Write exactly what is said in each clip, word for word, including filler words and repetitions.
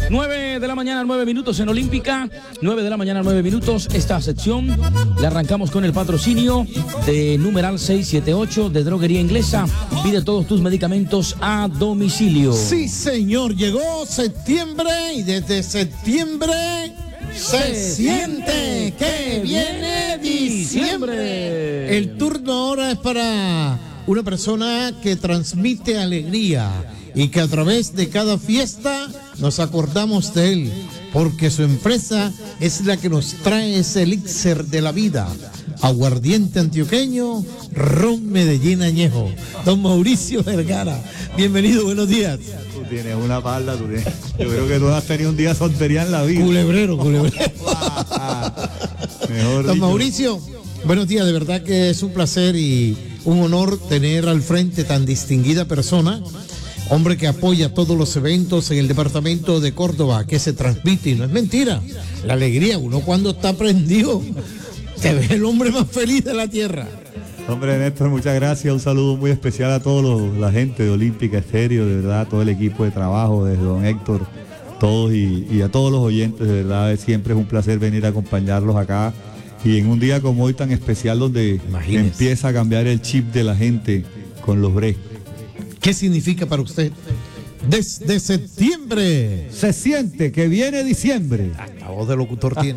nueve de la mañana, nueve minutos en Olímpica. nueve de la mañana, nueve minutos. Esta sección la arrancamos con el patrocinio de numeral seiscientos setenta y ocho de Droguería Inglesa. Pide todos tus medicamentos a domicilio. Sí, señor. Llegó septiembre y desde septiembre se, se siente que viene diciembre. El turno ahora es para una persona que transmite alegría y que a través de cada fiesta nos acordamos de él, porque su empresa es la que nos trae ese elixir de la vida. Aguardiente antioqueño, ron Medellín añejo. Don Mauricio Vergara, bienvenido, buenos días. Tú tienes una parda, tú tienes, yo creo que tú has tenido un día soltería en la vida. Culebrero, culebrero. Mejor Don dicho. Mauricio, buenos días, de verdad que es un placer y un honor tener al frente tan distinguida persona. Hombre que apoya todos los eventos en el departamento de Córdoba, que se transmite, y no es mentira. La alegría, uno cuando está prendido, te ve el hombre más feliz de la tierra. Hombre, Néstor, muchas gracias. Un saludo muy especial a toda la gente de Olímpica Estéreo, de verdad, todo el equipo de trabajo, desde don Héctor, todos y, y a todos los oyentes, de verdad, siempre es un placer venir a acompañarlos acá. Y en un día como hoy tan especial, donde Imagínese. empieza a cambiar el chip de la gente con los breaks. ¿Qué significa para usted? Desde septiembre se siente que viene diciembre. La voz de locutor tiene.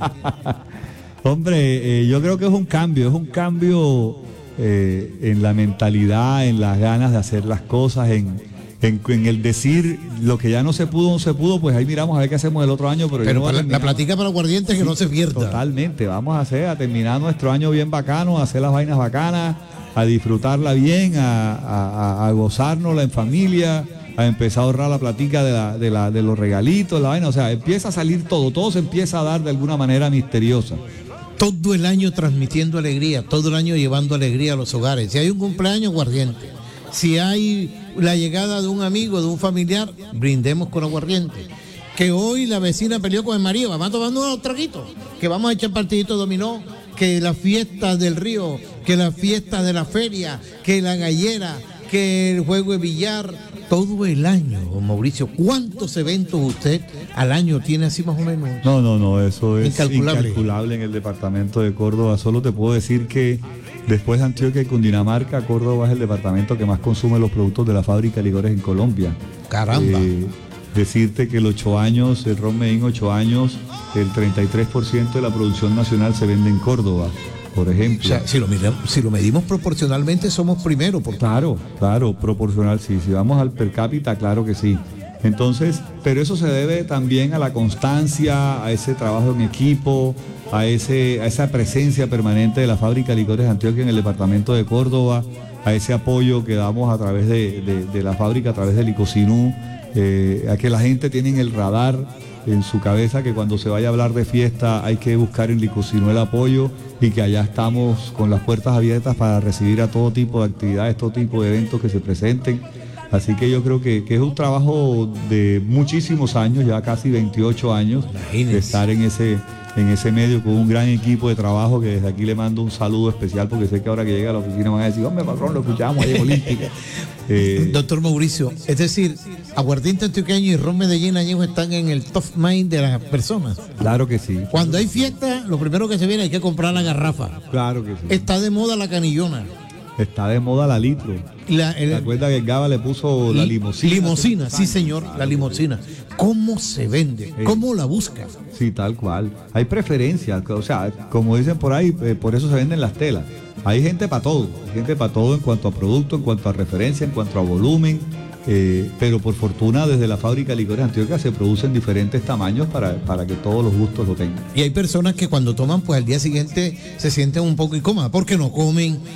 Hombre, eh, yo creo que es un cambio, es un cambio eh, en la mentalidad, en las ganas de hacer las cosas, en, en, en el decir lo que ya no se pudo, no se pudo, pues ahí miramos a ver qué hacemos el otro año. Pero, pero para la platica para Aguardientes, sí, que no se pierda. Totalmente, vamos a hacer, a terminar nuestro año bien bacano, a hacer las vainas bacanas, a disfrutarla bien, a, a, a gozárnosla en familia, a empezar a ahorrar la platica de, la, de, la, de los regalitos, la vaina, o sea, empieza a salir todo, todo se empieza a dar de alguna manera misteriosa. Todo el año transmitiendo alegría, todo el año llevando alegría a los hogares. Si hay un cumpleaños, aguardiente. Si hay la llegada de un amigo, de un familiar, brindemos con aguardiente. Que hoy la vecina peleó con el marido, vamos tomando unos traguitos, que vamos a echar partidito dominó, que las fiestas del río, que las fiestas de la feria, que la gallera, que el juego de billar, todo el año. Mauricio, ¿cuántos eventos usted al año tiene así más o menos? No, no, no, eso es incalculable, incalculable en el departamento de Córdoba. Solo te puedo decir que después de Antioquia y Cundinamarca, Córdoba es el departamento que más consume los productos de la fábrica de licores en Colombia. Caramba. Eh, decirte que el ocho años, el ron Medellín ocho años, el treinta y tres por ciento de la producción nacional se vende en Córdoba, por ejemplo. O sea, si lo, miramos, si lo medimos proporcionalmente, somos primero. Por... Claro, claro, proporcional, sí. Si vamos al per cápita, claro que sí. Entonces, pero eso se debe también a la constancia, a ese trabajo en equipo, a, ese, a esa presencia permanente de la fábrica de licores de Antioquia en el departamento de Córdoba, a ese apoyo que damos a través de, de, de la fábrica, a través de Licosinú, eh, a que la gente tiene en el radar, en su cabeza, que cuando se vaya a hablar de fiesta hay que buscar en Licosinú el apoyo, y que allá estamos con las puertas abiertas para recibir a todo tipo de actividades, todo tipo de eventos que se presenten. Así que yo creo que, que es un trabajo de muchísimos años, ya casi veintiocho años, Imagínense. de estar en ese, en ese medio con un gran equipo de trabajo, que desde aquí le mando un saludo especial, porque sé que ahora que llega a la oficina van a decir, hombre, patrón, lo escuchamos ahí en Olímpica. Eh, Doctor Mauricio, es decir, aguardiente antioqueño y ron Medellín añejo están en el top mind de las personas. Claro que sí. Cuando hay fiesta, lo primero que se viene hay que comprar la garrafa. Claro que sí. Está de moda la canillona. Está de moda la litro. La, el, ¿Te acuerdas que el Gaba le puso la limosina? Limosina, sí señor, la limosina. ¿Cómo se vende? ¿Cómo la busca? Sí, tal cual. Hay preferencias, o sea, como dicen por ahí, eh, por eso se venden las telas. Hay gente para todo, hay gente para todo en cuanto a producto, en cuanto a referencia, en cuanto a volumen, eh, pero por fortuna desde la fábrica de licores Antioquia se producen diferentes tamaños para, para que todos los gustos lo tengan. Y hay personas que cuando toman, pues al día siguiente se sienten un poco incómodas porque no comen,